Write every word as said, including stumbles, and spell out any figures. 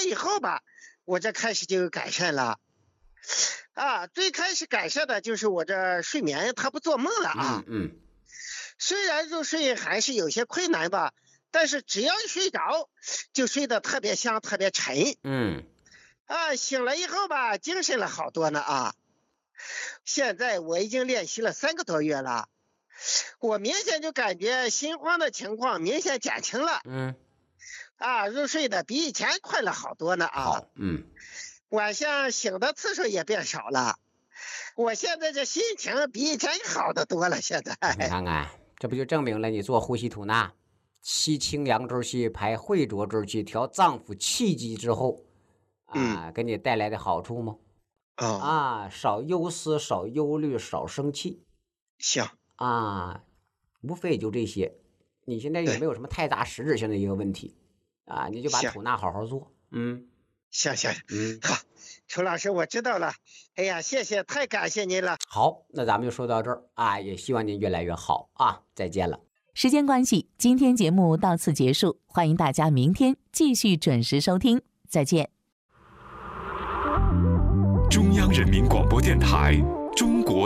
以后吧，我这开始就有改善了。啊，最开始改善的就是我这睡眠，它不做梦了啊。 嗯嗯， 虽然入睡还是有些困难吧，但是只要一睡着，就睡得特别香，特别沉。 嗯， 啊，醒了以后吧，精神了好多呢啊。现在我已经练习了三个多月了，我明显就感觉心慌的情况明显减轻了。 嗯， 啊，入睡的比以前快了好多呢啊。 好，嗯， 晚上醒的次数也变少了，我现在这心情比以前好得多了。现在你看看，这不就证明了你做呼吸吐纳，吸清凉周期，排秽浊周期，调脏腑气机之后，啊，给你带来的好处吗？ 哦， 啊，少忧思，少忧虑，少生气行， 啊，无非也就这些。你现在也对没有什么太大实质性的一个问题啊，你就把行吐纳好好做。嗯行行， 嗯， 好，楚老师，我知道了。哎呀，谢谢，太感谢您了。 好，那咱们就说到这儿啊，也希望您越来越好啊，再见了。 时间关系，今天节目到此结束，欢迎大家明天继续准时收听，再见。 中央人民广播电台中国